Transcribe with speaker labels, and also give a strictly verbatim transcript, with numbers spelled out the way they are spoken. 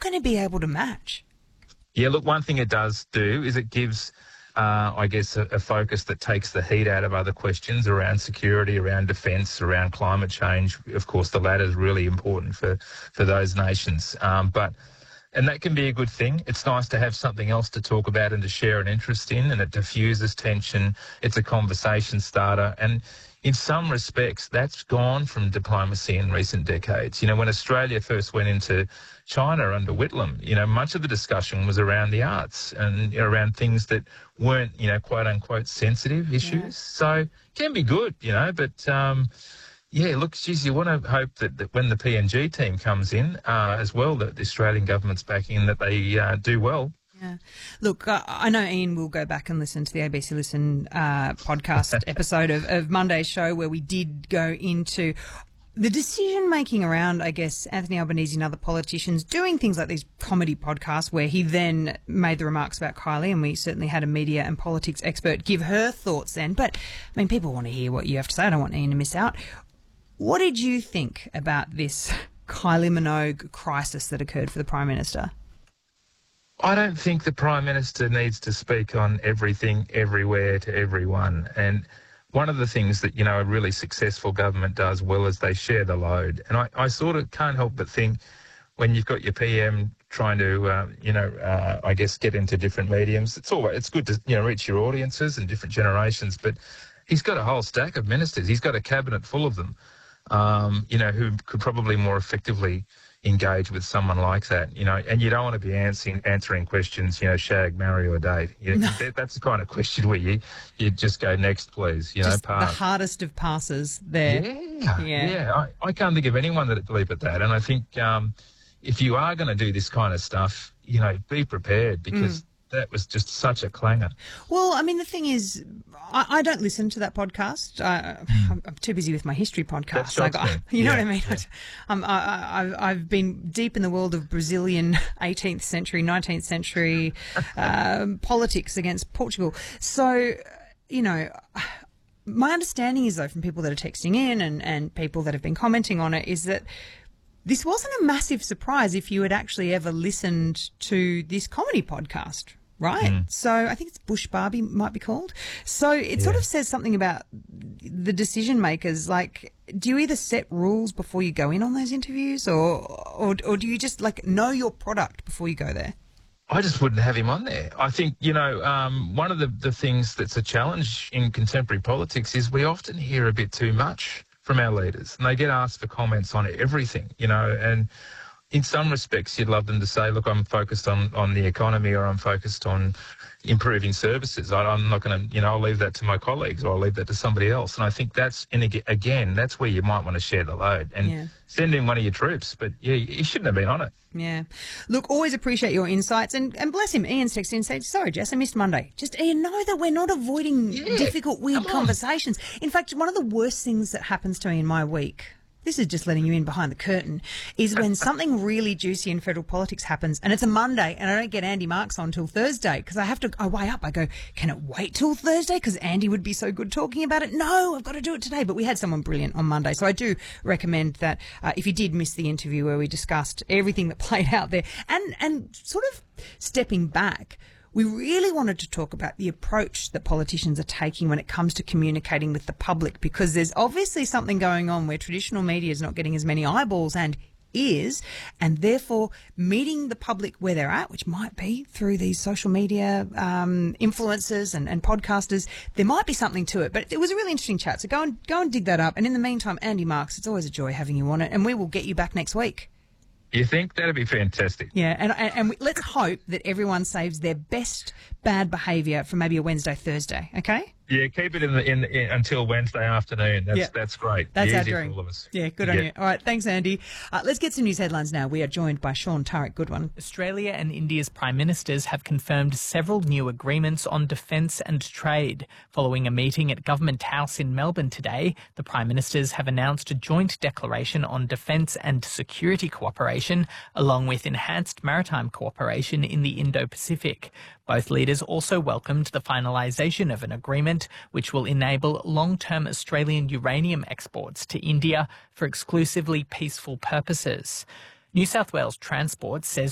Speaker 1: going to be able to match.
Speaker 2: Yeah, look, one thing it does do is it gives, uh, I guess, a, a focus that takes the heat out of other questions around security, around defence, around climate change. Of course, the latter is really important for, for those nations. Um, but And that can be a good thing. It's nice to have something else to talk about and to share an interest in, and it diffuses tension. It's a conversation starter. And in some respects, that's gone from diplomacy in recent decades. You know, when Australia first went into China under Whitlam, you know, much of the discussion was around the arts and you know, around things that weren't, you know, quote unquote sensitive issues. Yeah. So it can be good, you know, but... Um, Yeah, look, geez, you want to hope that, that when the P N G team comes in uh, as well, that the Australian government's backing in, that they uh, do well.
Speaker 1: Yeah. Look, uh, I know Ian will go back and listen to the A B C Listen uh, podcast episode of, of Monday's show where we did go into the decision-making around, I guess, Anthony Albanese and other politicians doing things like these comedy podcasts where he then made the remarks about Kylie, and we certainly had a media and politics expert give her thoughts then. But, I mean, people want to hear what you have to say. I don't want Ian to miss out. What did you think about this Kylie Minogue crisis that occurred for the Prime Minister?
Speaker 2: I don't think the Prime Minister needs to speak on everything, everywhere, to everyone. And one of the things that, you know, a really successful government does well is they share the load. And I, I sort of can't help but think when you've got your P M trying to, uh, you know, uh, I guess get into different mediums, it's all it's good to, you know, reach your audiences and different generations. But he's got a whole stack of ministers. He's got a cabinet full of them. Um, you know, who could probably more effectively engage with someone like that, you know, and you don't want to be answering answering questions, you know, shag, marry or date. You know, no. that, that's the kind of question where you, you just go, next, please, you
Speaker 1: just
Speaker 2: know, pass.
Speaker 1: The hardest of passes there.
Speaker 2: Yeah, yeah. yeah. I, I can't think of anyone that would leap at that. And I think um, if you are going to do this kind of stuff, you know, be prepared because... Mm. That was just such a clanger.
Speaker 1: Well, I mean, the thing is, I, I don't listen to that podcast. I, I'm, I'm too busy with my history podcast.
Speaker 2: Like,
Speaker 1: I, you know
Speaker 2: yeah,
Speaker 1: what I mean?
Speaker 2: Yeah.
Speaker 1: I'm, I, I've, I've been deep in the world of Brazilian eighteenth century, nineteenth century um, politics against Portugal. So, you know... My understanding is, though, from people that are texting in and, and people that have been commenting on it, is that this wasn't a massive surprise if you had actually ever listened to this comedy podcast, right? Mm. So I think it's Bush Barbie might be called. So it yeah. sort of says something about the decision makers. Like, do you either set rules before you go in on those interviews, or or, or do you just like know your product before you go there?
Speaker 2: I just wouldn't have him on there. I think, you know, um, one of the, the things that's a challenge in contemporary politics is we often hear a bit too much from our leaders, and they get asked for comments on everything, you know, and in some respects you'd love them to say, look, I'm focused on, on the economy, or I'm focused on improving services. I, I'm not going to, you know, I'll leave that to my colleagues, or I'll leave that to somebody else. And I think that's, and again, that's where you might want to share the load and yeah. send in one of your troops. But yeah, you shouldn't have been on it.
Speaker 1: Yeah. Look, always appreciate your insights. And, and bless him, Ian's texted in and said, sorry, Jess, I missed Monday. Just, Ian, know that we're not avoiding yeah, difficult, weird conversations. In fact, one of the worst things that happens to me in my week, this is just letting you in behind the curtain, is when something really juicy in federal politics happens and it's a Monday and I don't get Andy Marks on till Thursday because I have to, I weigh up, I go, can it wait till Thursday because Andy would be so good talking about it? No, I've got to do it today. But we had someone brilliant on Monday. So I do recommend that uh, if you did miss the interview where we discussed everything that played out there and, and sort of stepping back, we really wanted to talk about the approach that politicians are taking when it comes to communicating with the public, because there's obviously something going on where traditional media is not getting as many eyeballs and ears, and therefore meeting the public where they're at, which might be through these social media um, influencers and, and podcasters. There might be something to it, but it was a really interesting chat. So go and go and dig that up. And in the meantime, Andy Marks, it's always a joy having you on it, and we will get you back next week.
Speaker 2: You think? That'd be fantastic.
Speaker 1: Yeah, and and, and we, let's hope that everyone saves their best bad behaviour for maybe a Wednesday, Thursday, okay?
Speaker 2: Yeah, keep it in, the, in, in until Wednesday afternoon. That's
Speaker 1: yeah.
Speaker 2: that's great.
Speaker 1: That's
Speaker 2: Easy
Speaker 1: our dream.
Speaker 2: For all of us.
Speaker 1: Yeah, good on yeah. you. All right, thanks, Andy. Uh, let's get some news headlines now. We are joined by Sean Tarek Goodwin.
Speaker 3: Australia and India's prime ministers have confirmed several new agreements on defence and trade. Following a meeting at Government House in Melbourne today, the prime ministers have announced a joint declaration on defence and security cooperation, along with enhanced maritime cooperation in the Indo-Pacific. Both leaders also welcomed the finalisation of an agreement which will enable long-term Australian uranium exports to India for exclusively peaceful purposes. New South Wales Transport says